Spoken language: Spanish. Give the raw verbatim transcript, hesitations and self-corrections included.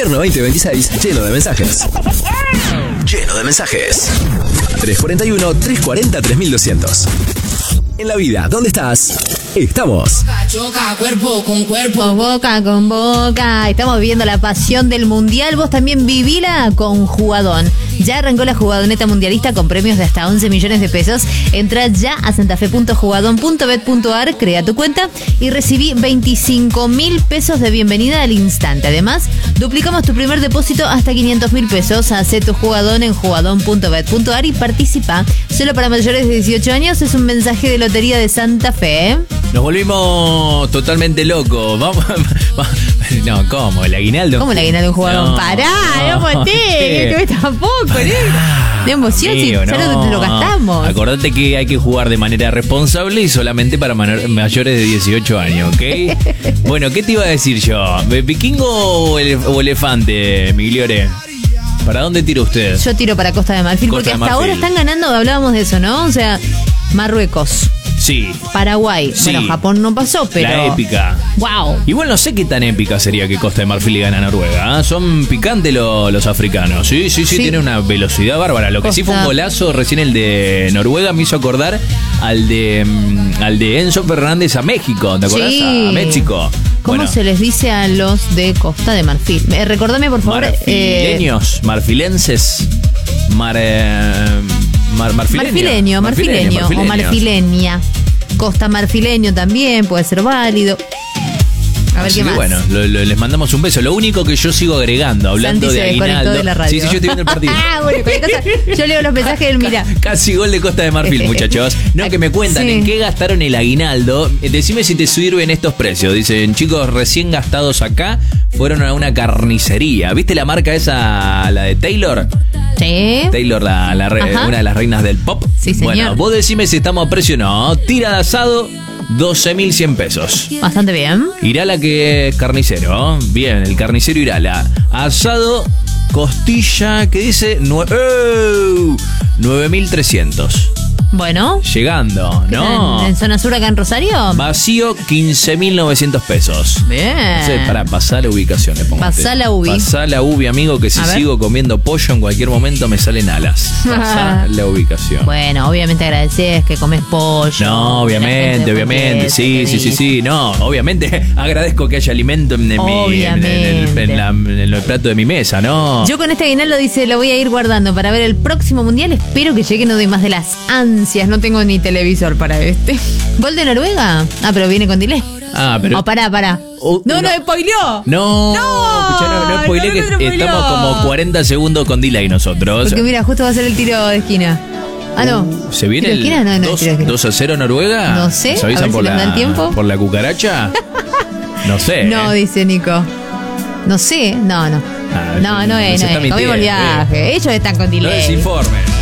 Invierno veinte veintiséis lleno de mensajes. Lleno de mensajes. tres cuarenta y uno, tres cuarenta, tres mil doscientos. En la vida, ¿dónde estás? Estamos. Choca cuerpo con cuerpo. Boca con boca. Estamos viviendo la pasión del mundial. Vos también vivila con Jugadón. Ya arrancó la jugadoneta mundialista con premios de hasta once millones de pesos. Entra ya a santafe punto jugadón punto bet punto ar, crea tu cuenta y recibí veinticinco mil pesos de bienvenida al instante. Además, duplicamos tu primer depósito hasta quinientos mil pesos. Hacé tu jugadón en jugadón punto bet punto ar y participa. Solo para mayores de dieciocho años. Es un mensaje de Lotería de Santa Fe. Nos volvimos totalmente locos. Vamos. No, ¿cómo? ¿El aguinaldo? ¿Cómo el aguinaldo de un jugador? No, Pará, no, no, boté, que me tampoco, ¿eh? De emoción, si amigo, ya no. lo, lo gastamos. Acordate que hay que jugar de manera responsable y solamente para manor- mayores de dieciocho años, ¿ok? Bueno, ¿qué te iba a decir yo? ¿Vikingo o, ele- o elefante, Migliore? ¿Para dónde tira usted? Yo tiro para Costa de Marfil, Costa porque de hasta Marfil. ahora están ganando, hablábamos de eso, ¿no? O sea, Marruecos, Sí. Paraguay. Sí. Bueno, Japón no pasó, pero... La épica. ¡Wow! Igual no sé qué tan épica sería que Costa de Marfil le gana a Noruega. ¿eh? Son picantes lo- los africanos. Sí, sí, sí, Sí. tiene una velocidad bárbara. Lo que sí fue un Costa- golazo recién el de Noruega me hizo acordar al de mm, al de Enzo Fernández a México. ¿Te acordás? Sí. A México. ¿Cómo Bueno, se les dice a los de Costa de Marfil? Eh, recordame, por favor. eh, marfileños, marfilenses, mar, eh, mar- marfileño. marfileño, marfileño, o marfileña. Costa marfileño también puede ser válido. A ver Así qué que más. bueno, lo- lo- les mandamos un beso. Lo único que yo sigo agregando, hablando Santi de se desconectó aguinaldo. de la radio. Sí, sí, yo estoy viendo el partido. Ah, bueno, cualquier cosa, yo leo los mensajes del mira. Casi gol de Costa de Marfil, muchachos. No, que me cuentan Sí. en qué gastaron el aguinaldo. Eh, Decime si te sirven estos precios. Dicen, chicos, recién gastados acá, fueron a una carnicería. ¿Viste la marca esa, la de Taylor? Sí. Taylor, la, la re- Ajá. una de las reinas del pop. Sí, señor. Bueno, vos decime si estamos a precio o no. Tira de asado, doce mil cien pesos. Bastante bien. Irala que es carnicero. Bien, el carnicero Irala. Asado, costilla, que dice nueve mil trescientos. Bueno. Llegando, ¿Qué ¿no? tal? ¿En zona sur acá en Rosario? Vacío, quince mil novecientos pesos. Bien. Entonces, para pasar la ubicación, le pongo a Pasá usted. la ubi. Pasá la ubi, amigo, que si A ver. sigo comiendo pollo en cualquier momento me salen alas. Pasá la ubicación. Bueno, obviamente agradeces que comes pollo. No, obviamente, obviamente, sí, sí, sí, sí, no, obviamente agradezco que haya alimento en, en mi, en, en el, en la- en el plato de mi mesa, ¿no? Yo con este aguinaldo dice, lo voy a ir guardando para ver el próximo mundial. Espero que llegue, no doy más de las ansias. No tengo ni televisor para este. ¿Gol de Noruega? Ah, pero viene con delay. Ah, pero... Oh, pará, pará. Uh, no, una- no, spoileó. No, No, escuchá, no, no spoilé no, que no, no, no, estamos no. como cuarenta segundos con delay nosotros. Porque mira, justo va a ser el tiro de esquina. Ah, no. ¿Se viene ¿Tiro de el esquina? No, no, dos, tiro de esquina. dos a cero Noruega? No sé, ¿Nos a avisan ver por, si nos la, da el tiempo. por la cucaracha? No sé. No, ¿eh? dice Nico. No sé, no, no. Ah, no, no se es, no está es. Comimos el mintiendo, viaje. Ellos están con No delay. desinforme.